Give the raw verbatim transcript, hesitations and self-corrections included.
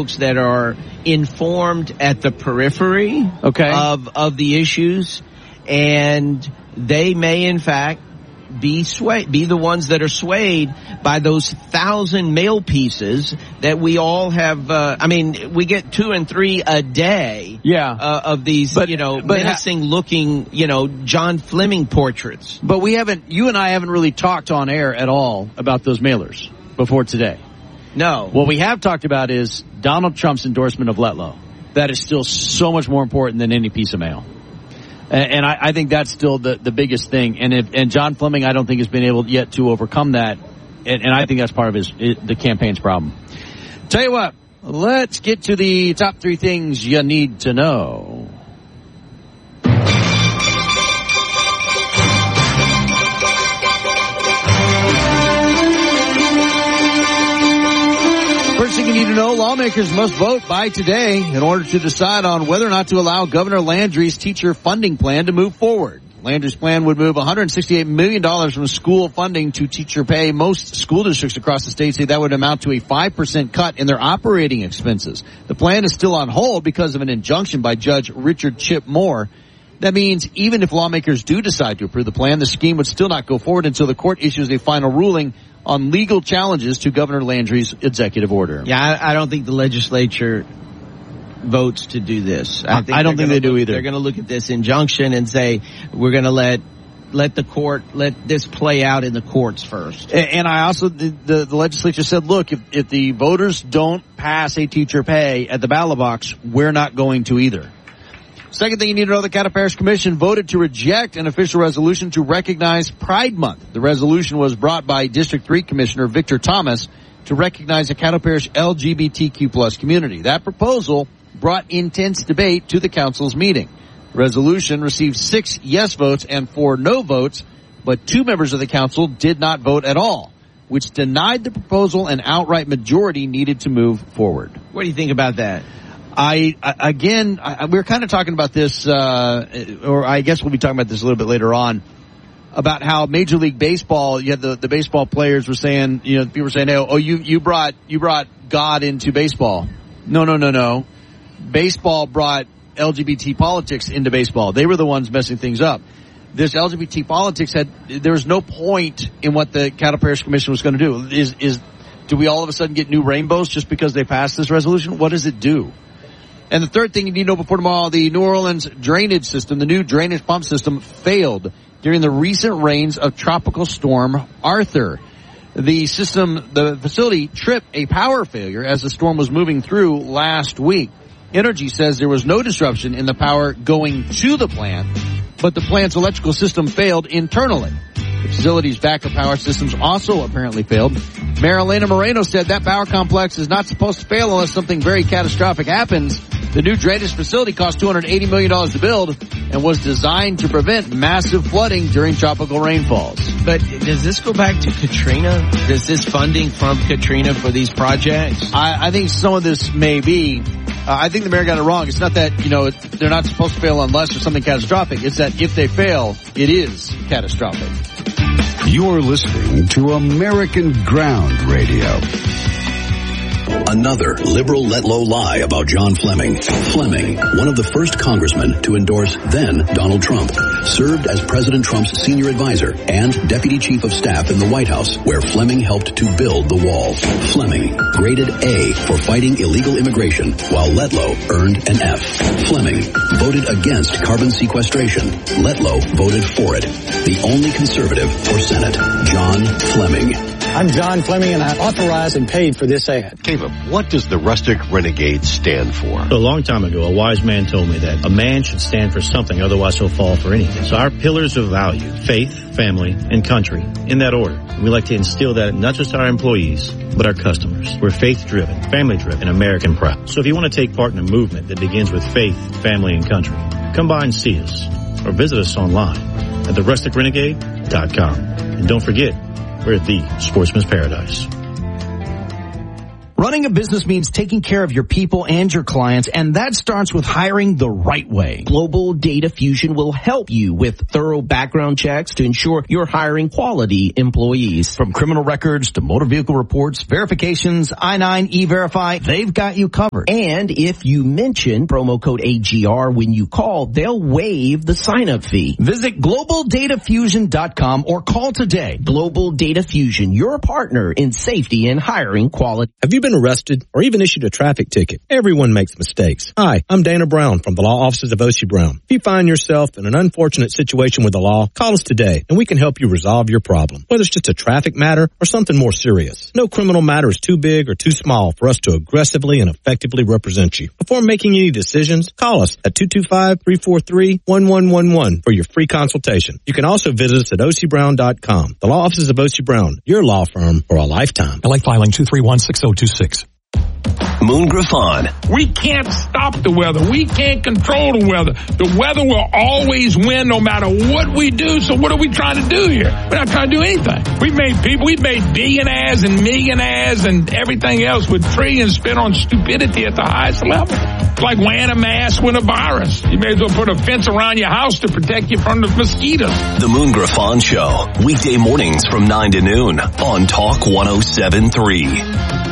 folks that are informed at the periphery okay. of of the issues, and they may in fact be swayed, be the ones that are swayed by those thousand mail pieces that we all have. Uh, I mean, we get two and three a day. Yeah. Uh, of these, but, you know, but menacing ha- looking, you know, John Fleming portraits. But we haven't. You and I haven't really talked on air at all about those mailers before today. No. What we have talked about is Donald Trump's endorsement of Letlow. That is still so much more important than any piece of mail. And I, I think that's still the, the biggest thing. And if, and John Fleming, I don't think has been able yet to overcome that. And, and I think that's part of his, the campaign's problem. Tell you what, let's get to the top three things you need to know. First thing you need to know, lawmakers must vote by today in order to decide on whether or not to allow Governor Landry's teacher funding plan to move forward. Landry's plan would move one hundred sixty-eight million dollars from school funding to teacher pay. Most school districts across the state say that would amount to a five percent cut in their operating expenses. The plan is still on hold because of an injunction by Judge Richard Chip Moore. That means even if lawmakers do decide to approve the plan, the scheme would still not go forward until the court issues a final ruling on legal challenges to Governor Landry's executive order. Yeah, I, I don't think the legislature votes to do this. I, think I don't think they do look, either. They're going to look at this injunction and say, we're going to let let the court, let this play out in the courts first. And, and I also, the, the, the legislature said, look, if, if the voters don't pass a teacher pay at the ballot box, we're not going to either. Second thing you need to know, the Caddo Parish Commission voted to reject an official resolution to recognize Pride Month. The resolution was brought by District three Commissioner Victor Thomas to recognize the Caddo Parish L G B T Q plus community. That proposal brought intense debate to the council's meeting. The resolution received six yes votes and four no votes, but two members of the council did not vote at all, which denied the proposal an outright majority needed to move forward. What do you think about that? I, I again, I, we're kind of talking about this, uh, or I guess we'll be talking about this a little bit later on, about how Major League Baseball, you had the, the baseball players were saying, you know, people were saying, oh, oh, you, you brought, you brought God into baseball. No, no, no, no. Baseball brought L G B T politics into baseball. They were the ones messing things up. This L G B T politics had, there was no point in what the Caddo Parish Commission was going to do. Is, is, do we all of a sudden get new rainbows just because they passed this resolution? What does it do? And the third thing you need to know before tomorrow, the New Orleans drainage system, the new drainage pump system failed during the recent rains of Tropical Storm Arthur. The system, the facility tripped a power failure as the storm was moving through last week. Energy says there was no disruption in the power going to the plant, but the plant's electrical system failed internally. The facility's backup power systems also apparently failed. Mayor Elena Moreno said that power complex is not supposed to fail unless something very catastrophic happens. The new drainage facility cost two hundred eighty million dollars to build and was designed to prevent massive flooding during tropical rainfalls. But does this go back to Katrina? Does this funding from Katrina for these projects? I, I think some of this may be. Uh, I think the mayor got it wrong. It's not that, you know, they're not supposed to fail unless there's something catastrophic. It's that if they fail, it is catastrophic. You're listening to American Ground Radio. Another liberal let-low lie about John Fleming. Fleming, one of the first congressmen to endorse then Donald Trump, served as President Trump's senior advisor and deputy chief of staff in the White House, where Fleming helped to build the wall. Fleming, graded A for fighting illegal immigration, while Letlow earned an F. Fleming voted against carbon sequestration. Letlow voted for it. The only conservative for Senate, John Fleming. I'm John Fleming, and I authorized and paid for this ad. Caleb, what does the Rustic Renegade stand for? A long time ago, a wise man told me that a man should stand for something, otherwise he'll fall for anything. So our pillars of value, faith, family, and country, in that order. And we like to instill that in not just our employees, but our customers. We're faith-driven, family-driven, and American proud. So if you want to take part in a movement that begins with faith, family, and country, come by and see us, or visit us online at the rustic renegade dot com. And don't forget, we're at the Sportsman's Paradise. Running a business means taking care of your people and your clients, and that starts with hiring the right way. Global Data Fusion will help you with thorough background checks to ensure you're hiring quality employees. From criminal records to motor vehicle reports, verifications, I nine, E-Verify, they've got you covered. And if you mention promo code A G R when you call, they'll waive the sign-up fee. Visit global data fusion dot com or call today. Global Data Fusion, your partner in safety and hiring quality. Have you been arrested or even issued a traffic ticket? Everyone makes mistakes. Hi, I'm Dana Brown from the law offices of O C Brown. If you find yourself in an unfortunate situation with the law, call us today and we can help you resolve your problem, whether it's just a traffic matter or something more serious. No criminal matter is too big or too small for us to aggressively and effectively represent you. Before making any decisions, call us at two two five, three four three, one one one one for your free consultation. You can also visit us at O C Brown dot com. The law offices of O C Brown, your law firm for a lifetime. L A filing two three one, six zero two six. Moon Griffon. We can't stop the weather. We can't control the weather. The weather will always win no matter what we do. So what are we trying to do here? We're not trying to do anything. We've made people, we've made billionaires and millionaires and everything else with trillions spent on stupidity at the highest level. It's like wearing a mask with a virus. You may as well put a fence around your house to protect you from the mosquitoes. The Moon Griffon Show. Weekday mornings from nine to noon on Talk one oh seven point three.